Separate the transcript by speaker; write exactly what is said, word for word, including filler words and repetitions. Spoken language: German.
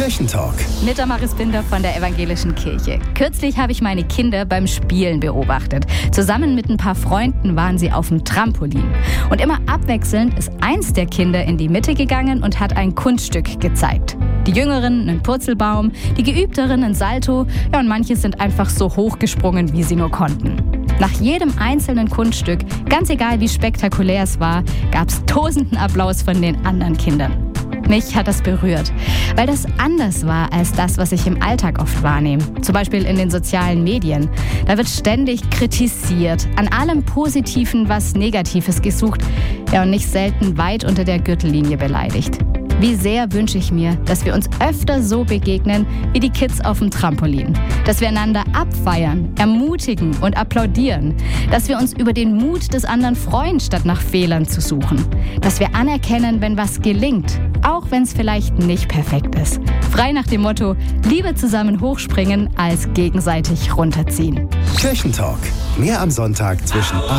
Speaker 1: Kirchentalk.
Speaker 2: Mit Damaris Binder von der Evangelischen Kirche. Kürzlich habe ich meine Kinder beim Spielen beobachtet. Zusammen mit ein paar Freunden waren sie auf dem Trampolin. Und immer abwechselnd ist eins der Kinder in die Mitte gegangen und hat ein Kunststück gezeigt. Die Jüngeren einen Purzelbaum, die Geübteren ein Salto, ja, und manche sind einfach so hochgesprungen, wie sie nur konnten. Nach jedem einzelnen Kunststück, ganz egal wie spektakulär es war, gab es tosenden Applaus von den anderen Kindern. Mich hat das berührt, weil das anders war als das, was ich im Alltag oft wahrnehme. Zum Beispiel in den sozialen Medien. Da wird ständig kritisiert, an allem Positiven was Negatives gesucht, ja, und nicht selten weit unter der Gürtellinie beleidigt. Wie sehr wünsche ich mir, dass wir uns öfter so begegnen wie die Kids auf dem Trampolin. Dass wir einander abfeiern, ermutigen und applaudieren. Dass wir uns über den Mut des anderen freuen, statt nach Fehlern zu suchen. Dass wir anerkennen, wenn was gelingt, auch wenn es vielleicht nicht perfekt ist. Frei nach dem Motto, lieber zusammen hochspringen als gegenseitig runterziehen.
Speaker 1: Kirchentalk. Mehr am Sonntag zwischen